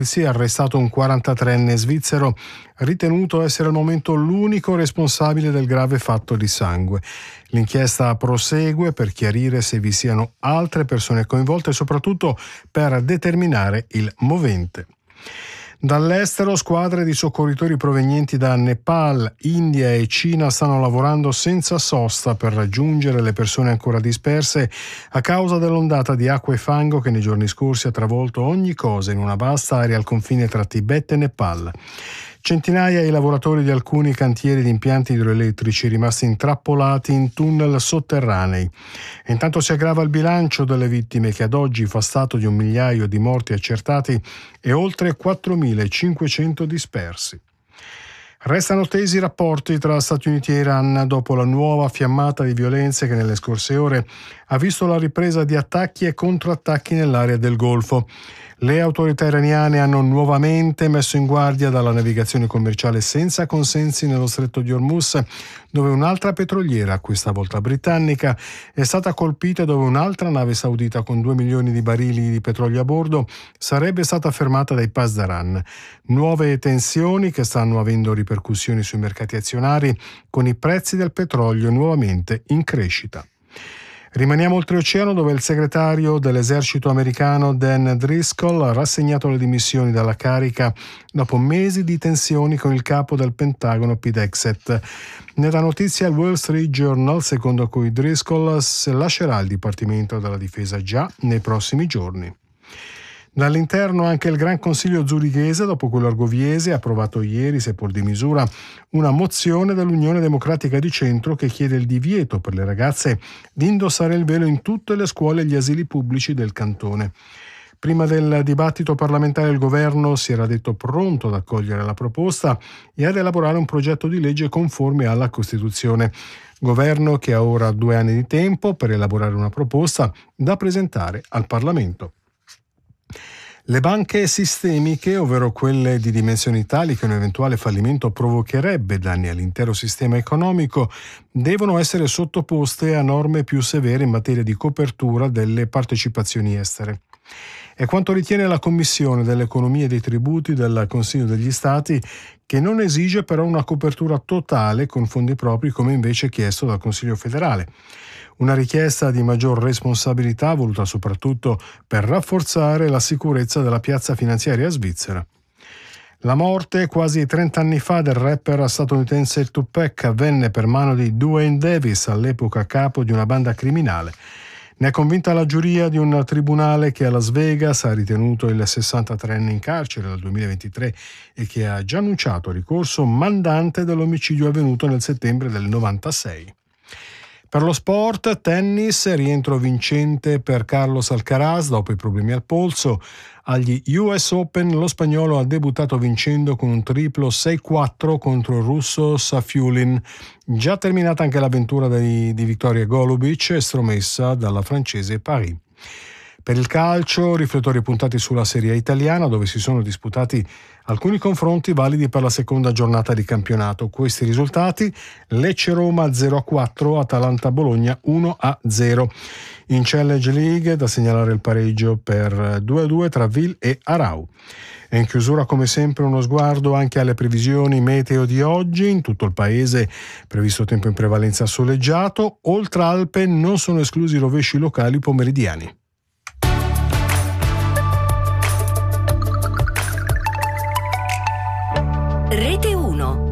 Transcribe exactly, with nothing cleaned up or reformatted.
Si è arrestato un quarantatreenne svizzero ritenuto essere al momento l'unico responsabile del grave fatto di sangue. L'inchiesta prosegue per chiarire se vi siano altre persone coinvolte e soprattutto per determinare il movente. Dall'estero, squadre di soccorritori provenienti da Nepal, India e Cina stanno lavorando senza sosta per raggiungere le persone ancora disperse a causa dell'ondata di acqua e fango che nei giorni scorsi ha travolto ogni cosa in una vasta area al confine tra Tibet e Nepal. Centinaia i lavoratori di alcuni cantieri di impianti idroelettrici rimasti intrappolati in tunnel sotterranei. E intanto si aggrava il bilancio delle vittime, che ad oggi fa stato di un migliaio di morti accertati e oltre quattromilacinquecento dispersi. Restano tesi i rapporti tra Stati Uniti e Iran dopo la nuova fiammata di violenze che nelle scorse ore ha visto la ripresa di attacchi e contrattacchi nell'area del Golfo. Le autorità iraniane hanno nuovamente messo in guardia dalla navigazione commerciale senza consensi nello stretto di Hormuz, dove un'altra petroliera, questa volta britannica, è stata colpita, dove un'altra nave saudita con due milioni di barili di petrolio a bordo sarebbe stata fermata dai Pasdaran. Nuove tensioni che stanno avendo ripercussioni sui mercati azionari, con i prezzi del petrolio nuovamente in crescita. Rimaniamo oltreoceano, dove il segretario dell'esercito americano Dan Driscoll ha rassegnato le dimissioni dalla carica dopo mesi di tensioni con il capo del Pentagono Pete Hegseth. Nella notizia il Wall Street Journal, secondo cui Driscoll lascerà il Dipartimento della Difesa già nei prossimi giorni. Dall'interno anche il Gran Consiglio zurighese, dopo quello argoviese, ha approvato ieri, seppur di misura, una mozione dell'Unione Democratica di Centro che chiede il divieto per le ragazze di indossare il velo in tutte le scuole e gli asili pubblici del cantone. Prima del dibattito parlamentare il governo si era detto pronto ad accogliere la proposta e ad elaborare un progetto di legge conforme alla Costituzione. Governo che ha ora due anni di tempo per elaborare una proposta da presentare al Parlamento. Le banche sistemiche, ovvero quelle di dimensioni tali che un eventuale fallimento provocherebbe danni all'intero sistema economico, devono essere sottoposte a norme più severe in materia di copertura delle partecipazioni estere. È quanto ritiene la Commissione dell'Economia e dei Tributi del Consiglio degli Stati, che non esige però una copertura totale con fondi propri come invece chiesto dal Consiglio federale. Una richiesta di maggior responsabilità voluta soprattutto per rafforzare la sicurezza della piazza finanziaria svizzera. La morte quasi trent'anni fa del rapper statunitense Tupac avvenne per mano di Duane Davis, all'epoca capo di una banda criminale. Ne è convinta la giuria di un tribunale che a Las Vegas ha ritenuto il sessantatreenne in carcere dal duemilaventitré e che ha già annunciato ricorso mandante dell'omicidio avvenuto nel settembre del novantasei. Per lo sport, tennis, rientro vincente per Carlos Alcaraz dopo i problemi al polso. Agli U S Open lo spagnolo ha debuttato vincendo con un triplo sei quattro contro il russo Safiulin. Già terminata anche l'avventura di, di Victoria Golubic, estromessa dalla francese Paris. Per il calcio, riflettori puntati sulla Serie A italiana, dove si sono disputati alcuni confronti validi per la seconda giornata di campionato. Questi risultati: Lecce-Roma zero a quattro, Atalanta-Bologna uno a zero. In Challenge League da segnalare il pareggio per due a due tra Ville e Arau. E in chiusura, come sempre, uno sguardo anche alle previsioni meteo di oggi. In tutto il paese previsto tempo in prevalenza soleggiato, oltre Alpe non sono esclusi rovesci locali pomeridiani. Rete uno.